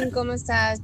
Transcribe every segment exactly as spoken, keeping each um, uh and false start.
Pan, ¿cómo estás?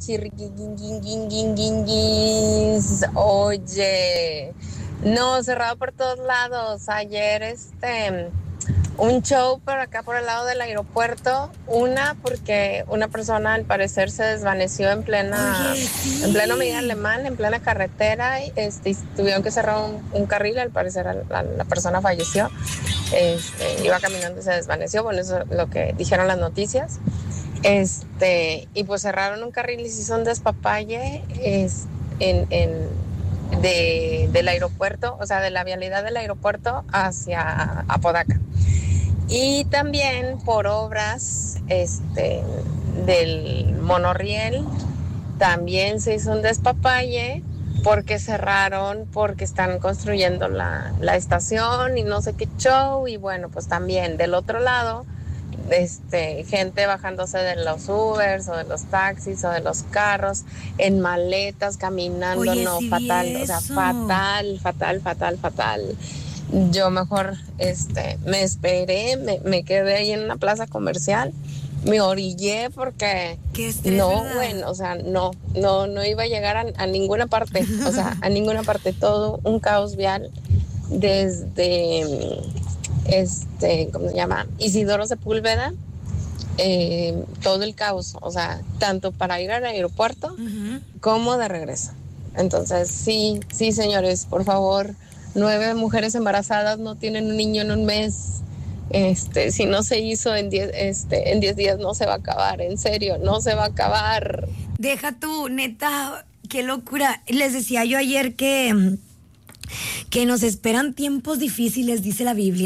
Chirriquinguinguinguinguinguis. Oye, no, cerrado por todos lados. Ayer, este, un show por acá, por el lado del aeropuerto. Una, porque una persona al parecer se desvaneció en plena, Oye, sí. en pleno Miguel Alemán, en plena carretera. Y, este, y tuvieron que cerrar un, un carril. Al parecer la, la persona falleció. Este, iba caminando y se desvaneció. Bueno, eso es lo que dijeron las noticias. Este, y pues cerraron un carril y se hizo un despapalle es, en, en, de, del aeropuerto, o sea, de la vialidad del aeropuerto hacia Apodaca. Y también por obras este, del monorriel, también se hizo un despapalle porque cerraron, porque están construyendo la, la estación y no sé qué show. Y bueno, pues también del otro lado, Este, gente bajándose de los Ubers o de los taxis o de los carros en maletas, caminando. Oye, no, sí vi fatal, o sea, eso. fatal, fatal, fatal, fatal. Yo mejor este, me esperé, me, me quedé ahí en una plaza comercial, me orillé porque Qué estrés, no, ¿verdad? bueno, o sea, no, no, no iba a llegar a, a ninguna parte, o sea, a ninguna parte, todo un caos vial desde este, ¿cómo se llama? Isidoro Sepúlveda, eh, todo el caos, o sea, tanto para ir al aeropuerto Uh-huh. como de regreso. Entonces, sí, sí, señores, por favor, nueve mujeres embarazadas no tienen un niño en un mes. Este, si no se hizo en diez, este, en diez días no se va a acabar, en serio, no se va a acabar. Deja tú, neta, qué locura. Les decía yo ayer que, que nos esperan tiempos difíciles, dice la Biblia.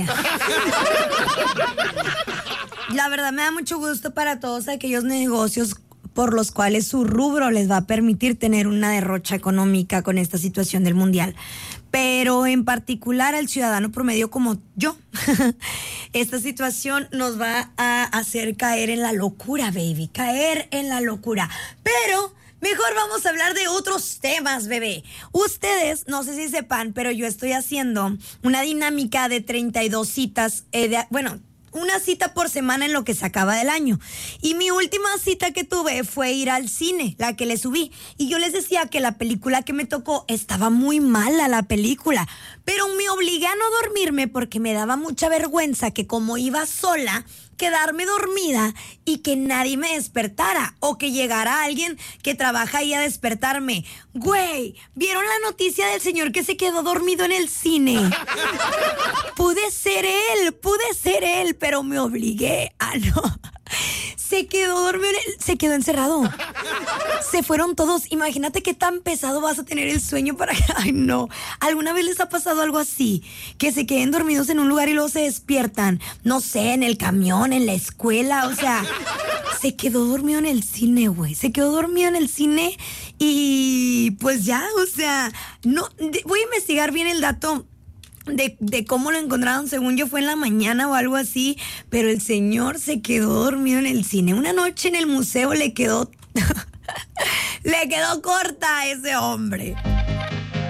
La verdad me da mucho gusto para todos aquellos negocios por los cuales su rubro les va a permitir tener una derrocha económica con esta situación del mundial. Pero en particular al ciudadano promedio como yo, esta situación nos va a hacer caer en la locura, baby, caer en la locura. Pero mejor vamos a hablar de otros temas, bebé. Ustedes, no sé si sepan, pero yo estoy haciendo una dinámica de treinta y dos citas, eh, de, bueno, una cita por semana en lo que se acaba del año. Y mi última cita que tuve fue ir al cine, la que le subí. Y yo les decía que la película que me tocó estaba muy mala, la película. Pero me obligué a no dormirme porque me daba mucha vergüenza que como iba sola, quedarme dormida y que nadie me despertara o que llegara alguien que trabaja ahí a despertarme. Güey, ¿vieron la noticia del señor que se quedó dormido en el cine? Pude ser él, pude ser él, pero me obligué a no. Se quedó dormido, en el, se quedó encerrado. Se fueron todos. Imagínate qué tan pesado vas a tener el sueño para que... Ay, no. ¿Alguna vez les ha pasado algo así? Que se queden dormidos en un lugar y luego se despiertan. No sé, en el camión, en la escuela. O sea, se quedó dormido en el cine, güey. Se quedó dormido en el cine y pues ya, o sea, no. De, voy a investigar bien el dato De, de cómo lo encontraron, según yo fue en la mañana o algo así, pero el señor se quedó dormido en el cine. Una noche en el museo le quedó le quedó corta a ese hombre.